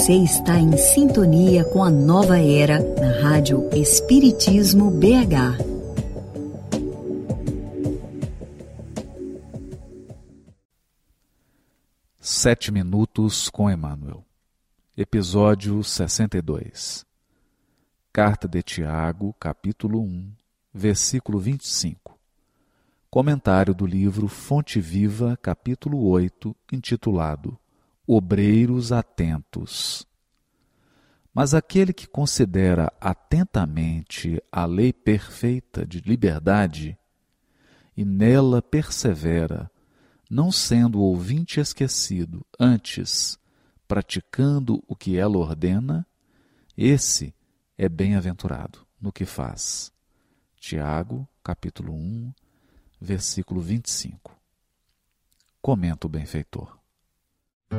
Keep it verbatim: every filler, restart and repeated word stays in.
Você está em sintonia com a nova era na Rádio Espiritismo B H. Sete Minutos com Emmanuel. Episódio sessenta e dois. Carta de Tiago, capítulo um, versículo vinte e cinco. Comentário do livro Fonte Viva, capítulo oito, intitulado Obreiros Atentos. Mas aquele que considera atentamente a lei perfeita de liberdade e nela persevera, não sendo ouvinte esquecido, antes praticando o que ela ordena, esse é bem-aventurado no que faz. Tiago, capítulo um, versículo vinte e cinco. Comenta o benfeitor.